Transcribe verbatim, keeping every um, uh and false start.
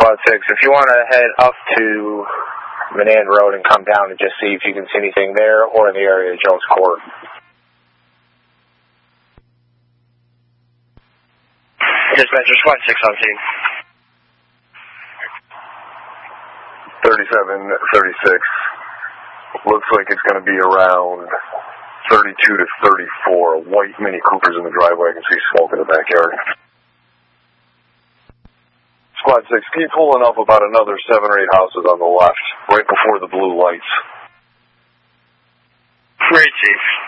Squad six, if you want to head up to Menand Road and come down and just see if you can see anything there or in the area of Jones Court. Dispatcher, Squad six on scene. thirty-seven thirty-six. Looks like it's going to be around thirty-two to thirty-four. White Mini Coopers in the driveway. I can see smoke in the backyard. Squad six, keep pulling up about another seven or eight houses on the left, right before the blue lights. Great, Chief.